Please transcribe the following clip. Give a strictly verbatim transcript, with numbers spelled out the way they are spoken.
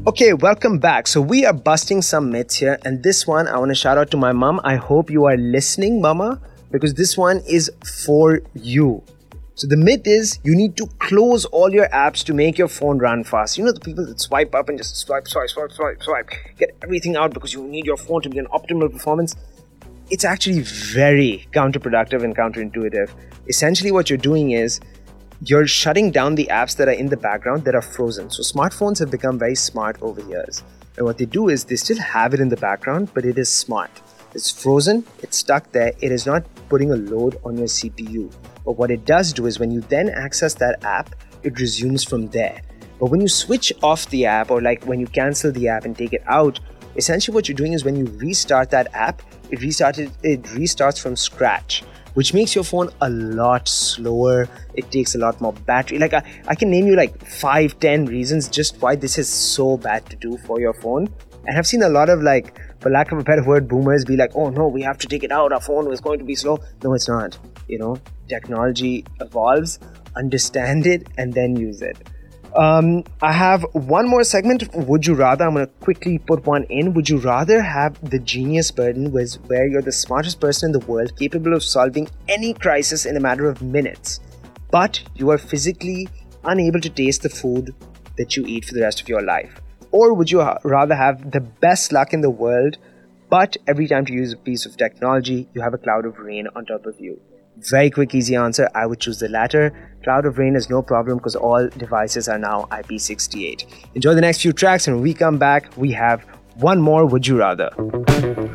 Okay, welcome back. So we are busting some myths here, and this one I want to shout out to my mom. I hope you are listening, mama, because this one is for you. So the myth is you need to close all your apps to make your phone run fast. You know the people that swipe up and just swipe, swipe, swipe, swipe, swipe, get everything out because you need your phone to be an optimal performance. It's actually very counterproductive and counterintuitive. Essentially what you're doing is you're shutting down the apps that are in the background that are frozen. So smartphones have become very smart over years. And what they do is they still have it in the background, but it is smart. It's frozen, it's stuck there, it is not putting a load on your C P U. But what it does do is when you then access that app, it resumes from there. But when you switch off the app or like when you cancel the app and take it out, essentially what you're doing is when you restart that app, it restarted, it restarts from scratch, which makes your phone a lot slower. It takes a lot more battery. Like I, I can name you like five, ten reasons just why this is so bad to do for your phone. And I've seen a lot of like, for lack of a better word, boomers be like, oh no, we have to take it out. Our phone is going to be slow. No, it's not. You know, technology evolves, understand it, and then use it. Um, I have one more segment. Would you rather? I'm going to quickly put one in. Would you rather have the genius burden, where you're the smartest person in the world, capable of solving any crisis in a matter of minutes, but you are physically unable to taste the food that you eat for the rest of your life? Or would you ha- rather have the best luck in the world, but every time you use a piece of technology, you have a cloud of rain on top of you? Very quick, easy answer. I would choose the latter. Cloud of rain is no problem because all devices are now I P six eight. Enjoy the next few tracks, and when we come back, we have one more Would You Rather.